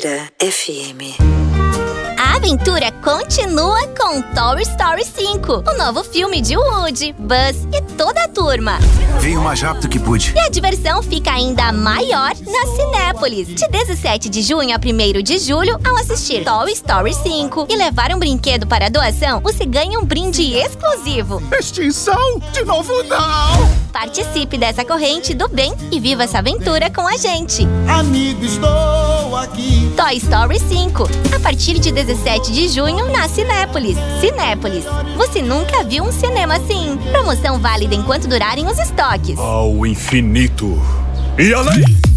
Mira FM. A aventura continua com Toy Story 5, o novo filme de Woody, Buzz e toda a turma. Vim o mais rápido que pude. E a diversão fica ainda maior na Cinépolis. De 17 de junho a 1º de julho, ao assistir Toy Story 5 e levar um brinquedo para doação, você ganha um brinde exclusivo. Extinção? De novo não! Participe dessa corrente do bem e viva essa aventura com a gente. Amigo, estou aqui. Toy Story 5, a partir de 17 de junho na Cinépolis. Cinépolis, você nunca viu um cinema assim. Promoção válida enquanto durarem os estoques. Ao infinito e além!